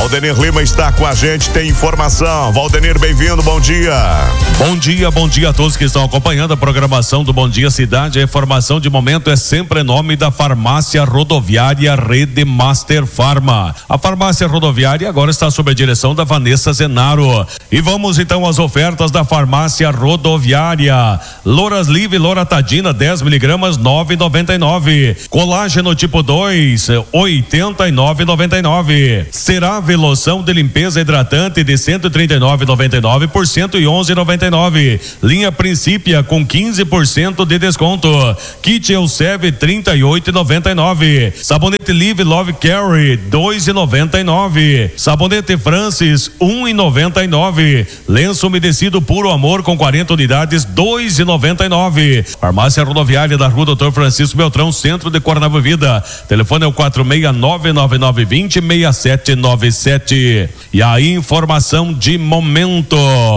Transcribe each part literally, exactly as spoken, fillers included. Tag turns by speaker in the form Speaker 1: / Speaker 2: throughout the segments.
Speaker 1: Valdenir Lima está com a gente, tem informação. Valdenir, bem-vindo, bom dia.
Speaker 2: Bom dia, bom dia a todos que estão acompanhando a programação do Bom Dia Cidade. A informação de momento é sempre em nome da Farmácia Rodoviária Rede Master Farma. A Farmácia Rodoviária agora está sob a direção da Vanessa Zenaro. E vamos então às ofertas da Farmácia Rodoviária. Loras Live Loratadina dez miligramas nove e noventa e nove. Colágeno tipo dois oitenta e nove e noventa e nove. Cerave loção de limpeza hidratante de cento e trinta e nove e noventa e nove por cento e onze e noventa e nove. Linha Principia com quinze por cento de desconto. Kit Elsev trinta e oito e noventa e nove. Sabonete Live Love Carry dois e noventa e nove. Sabonete Francis um e noventa e nove. Lenço umedecido Puro Amor com quarenta unidades dois e noventa e nove. Farmácia Rodoviária da Rua Doutor Francisco Beltrão, centro de Coronel Vida. Telefone é o quatro seis nove nove nove dois zero seis sete nove sete. E a informação de momento.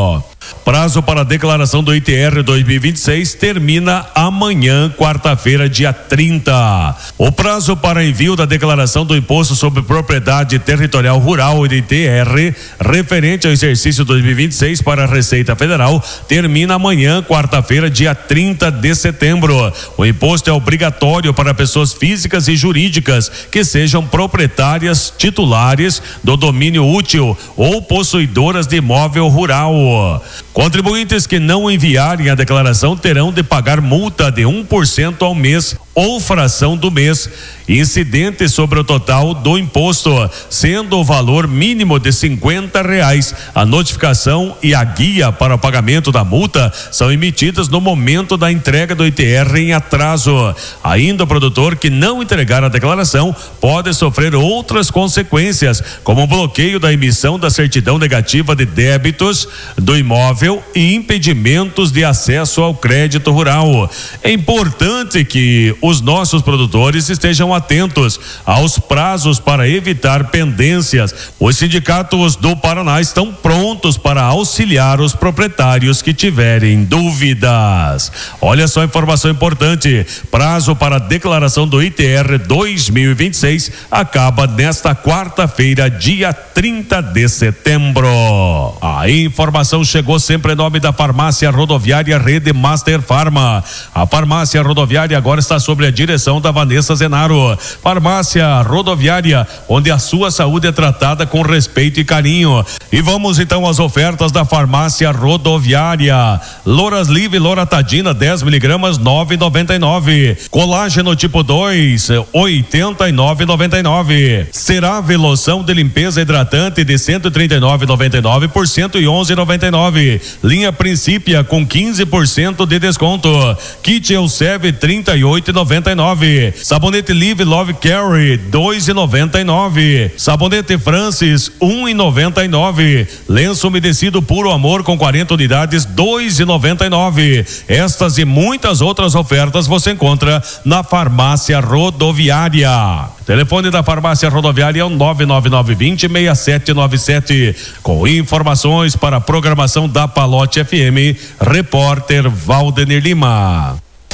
Speaker 2: Prazo para a declaração do I T R dois mil e vinte e seis termina amanhã, quarta-feira, dia trinta. O prazo para envio da declaração do Imposto sobre Propriedade Territorial Rural e do I T R referente ao exercício dois mil e vinte e seis para a Receita Federal termina amanhã, quarta-feira, dia trinta de setembro. O imposto é obrigatório para pessoas físicas e jurídicas que sejam proprietárias titulares do domínio útil ou possuidoras de imóvel rural. Contribuintes que não enviarem a declaração terão de pagar multa de um por cento ao mês ou fração do mês, incidente sobre o total do imposto, sendo o valor mínimo de cinquenta reais. A notificação e a guia para o pagamento da multa são emitidas no momento da entrega do I T R em atraso. Ainda o produtor que não entregar a declaração pode sofrer outras consequências, como o bloqueio da emissão da certidão negativa de débitos do imóvel e impedimentos de acesso ao crédito rural. É importante que os nossos produtores estejam atentos aos prazos para evitar pendências. Os sindicatos do Paraná estão prontos para auxiliar os proprietários que tiverem dúvidas. Olha só a informação importante: prazo para a declaração do I T R dois mil e vinte e seis acaba nesta quarta-feira, dia trinta de setembro. A informação chegou sempre em nome da Farmácia Rodoviária Rede Master Farma. A Farmácia Rodoviária agora está sob a direção da Vanessa Zenaro. Farmácia Rodoviária, onde a sua saúde é tratada com respeito e carinho. E vamos então às ofertas da Farmácia Rodoviária. Loras Live Loratadina dez miligramas nove e noventa e nove. Colágeno tipo dois oitenta e nove e noventa e nove. Cerave loção de limpeza hidratante de cento e trinta e nove e noventa e nove por cento e onze e noventa e nove. Linha Principia com quinze por cento de desconto. Kit Elsev trinta e oito e noventa e nove. Sabonete Live Love Carry dois e noventa e nove. Sabonete Francis um e noventa e nove. Lenço umedecido Puro Amor com quarenta unidades dois e noventa e nove. Estas e muitas outras ofertas você encontra na Farmácia Rodoviária. Telefone da Farmácia Rodoviária é o nove nove nove dois zero seis sete nove sete. Com informações para a programação da Palote F M, repórter Valdenir Lima.